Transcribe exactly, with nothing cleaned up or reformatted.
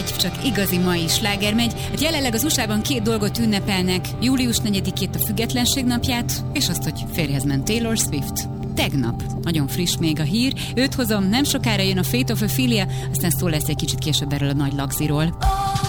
egy csak igazi mai sláger megy. Hát jelenleg az u es á-ban két dolgot ünnepelnek, július negyedikét, a Függetlenség napját, és azt, hogy férjhez ment Taylor Swift. Tegnap. Nagyon friss még a hír. Őt hozom, nem sokára jön a Fate of Ophelia, aztán szó lesz egy kicsit később erről a nagy lagziról.